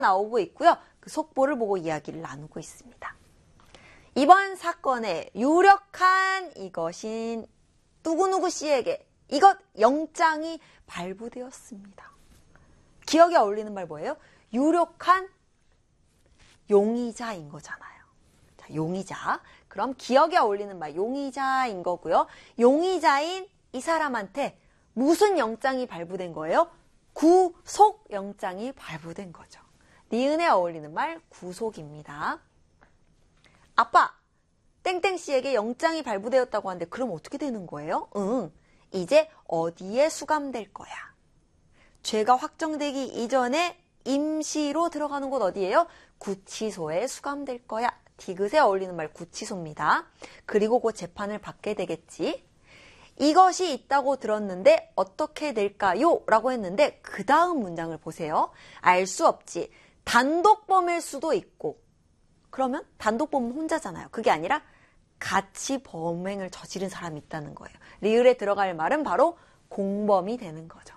나오고 있고요. 그 속보를 보고 이야기를 나누고 있습니다. 이번 사건의 유력한 이것인 누구누구 씨에게 이것 영장이 발부되었습니다. 기억에 어울리는 말 뭐예요? 유력한 용의자인 거잖아요. 자, 용의자. 그럼 기억에 어울리는 말 용의자인 거고요. 용의자인 이 사람한테 무슨 영장이 발부된 거예요? 구속 영장이 발부된 거죠. 니은에 어울리는 말 구속입니다. 아빠, 땡땡 씨에게 영장이 발부되었다고 하는데 그럼 어떻게 되는 거예요? 이제 어디에 수감될 거야? 죄가 확정되기 이전에 임시로 들어가는 곳 어디예요? 구치소에 수감될 거야. 디귿에 어울리는 말 구치소입니다. 그리고 곧 재판을 받게 되겠지. 이것이 있다고 들었는데 어떻게 될까요? 라고 했는데 그 다음 문장을 보세요. 알 수 없지. 단독범일 수도 있고. 그러면 단독범은 혼자잖아요. 그게 아니라 같이 범행을 저지른 사람이 있다는 거예요. 리을에 들어갈 말은 바로 공범이 되는 거죠.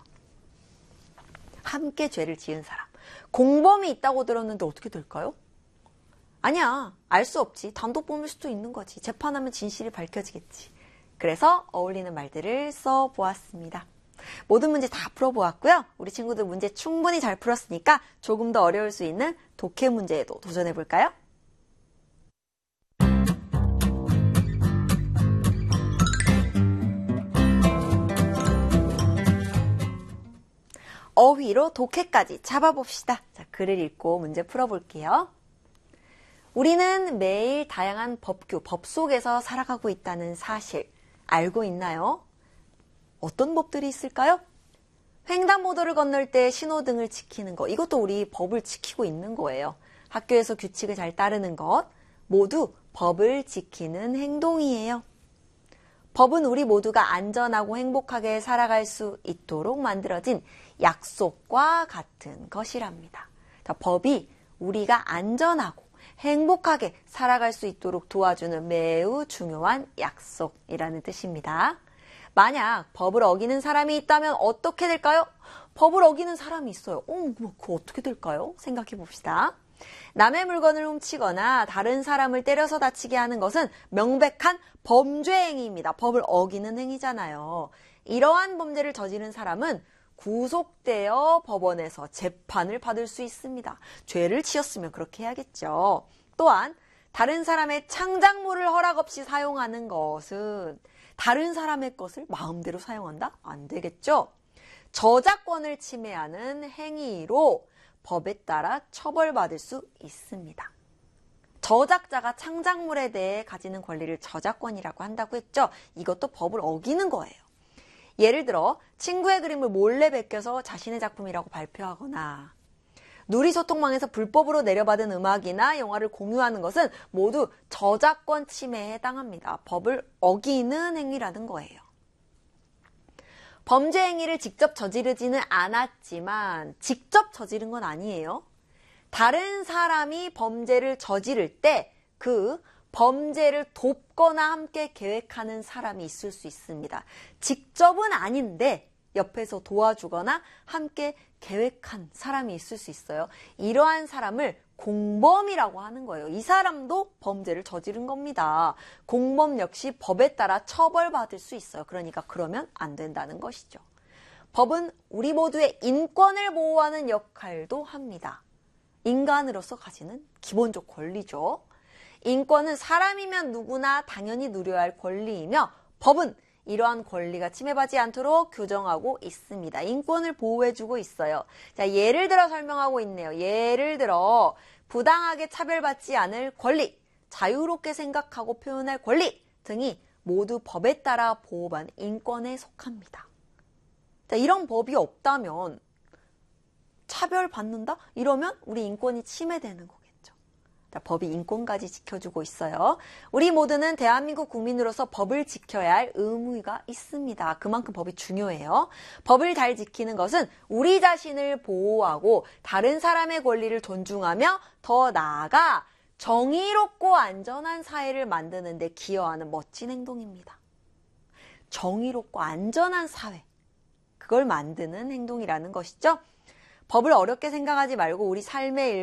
함께 죄를 지은 사람. 공범이 있다고 들었는데 어떻게 될까요? 아니야. 알 수 없지. 단독범일 수도 있는 거지. 재판하면 진실이 밝혀지겠지. 그래서 어울리는 말들을 써보았습니다. 모든 문제 다 풀어보았고요. 우리 친구들 문제 충분히 잘 풀었으니까 조금 더 어려울 수 있는 독해 문제에도 도전해볼까요? 어휘로 독해까지 잡아봅시다. 자, 글을 읽고 문제 풀어볼게요. 우리는 매일 다양한 법규, 법 속에서 살아가고 있다는 사실 알고 있나요? 어떤 법들이 있을까요? 횡단보도를 건널 때 신호등을 지키는 것, 이것도 우리 법을 지키고 있는 거예요. 학교에서 규칙을 잘 따르는 것, 모두 법을 지키는 행동이에요. 법은 우리 모두가 안전하고 행복하게 살아갈 수 있도록 만들어진 약속과 같은 것이랍니다. 법이 우리가 안전하고 행복하게 살아갈 수 있도록 도와주는 매우 중요한 약속이라는 뜻입니다. 만약 법을 어기는 사람이 있다면 어떻게 될까요? 법을 어기는 사람이 있어요. 그거 어떻게 될까요? 생각해 봅시다. 남의 물건을 훔치거나 다른 사람을 때려서 다치게 하는 것은 명백한 범죄 행위입니다. 법을 어기는 행위잖아요. 이러한 범죄를 저지른 사람은 구속되어 법원에서 재판을 받을 수 있습니다. 죄를 지었으면 그렇게 해야겠죠. 또한 다른 사람의 창작물을 허락 없이 사용하는 것은 다른 사람의 것을 마음대로 사용한다? 안 되겠죠. 저작권을 침해하는 행위로 법에 따라 처벌받을 수 있습니다. 저작자가 창작물에 대해 가지는 권리를 저작권이라고 한다고 했죠. 이것도 법을 어기는 거예요. 예를 들어 친구의 그림을 몰래 베껴서 자신의 작품이라고 발표하거나 누리소통망에서 불법으로 내려받은 음악이나 영화를 공유하는 것은 모두 저작권 침해에 해당합니다. 법을 어기는 행위라는 거예요. 범죄 행위를 직접 저지르지는 않았지만 직접 저지른 건 아니에요. 다른 사람이 범죄를 저지를 때 그 범죄를 돕거나 함께 계획하는 사람이 있을 수 있습니다. 직접은 아닌데 옆에서 도와주거나 함께 계획한 사람이 있을 수 있어요. 이러한 사람을 공범이라고 하는 거예요. 이 사람도 범죄를 저지른 겁니다. 공범 역시 법에 따라 처벌받을 수 있어요. 그러니까 그러면 안 된다는 것이죠. 법은 우리 모두의 인권을 보호하는 역할도 합니다. 인간으로서 가지는 기본적 권리죠. 인권은 사람이면 누구나 당연히 누려야 할 권리이며 법은 이러한 권리가 침해받지 않도록 규정하고 있습니다. 인권을 보호해주고 있어요. 자, 예를 들어 설명하고 있네요. 예를 들어 부당하게 차별받지 않을 권리, 자유롭게 생각하고 표현할 권리 등이 모두 법에 따라 보호받는 인권에 속합니다. 자, 이런 법이 없다면 차별받는다? 이러면 우리 인권이 침해되는 거겠죠. 자, 법이 인권까지 지켜주고 있어요. 우리 모두는 대한민국 국민으로서 법을 지켜야 할 의무가 있습니다. 그만큼 법이 중요해요. 법을 잘 지키는 것은 우리 자신을 보호하고 다른 사람의 권리를 존중하며 더 나아가 정의롭고 안전한 사회를 만드는 데 기여하는 멋진 행동입니다. 정의롭고 안전한 사회, 그걸 만드는 행동이라는 것이죠. 법을 어렵게 생각하지 말고 우리 삶의